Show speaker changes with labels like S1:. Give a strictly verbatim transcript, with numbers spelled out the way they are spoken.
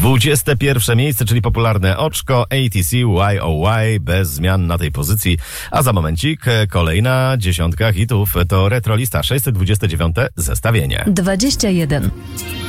S1: dwudzieste pierwsze miejsce, czyli popularne Oczko, A T C, Y O Y, bez zmian na tej pozycji. A za momencik kolejna dziesiątka hitów to Retrolista, sześćset dwudzieste dziewiąte zestawienie.
S2: dwadzieścia jeden.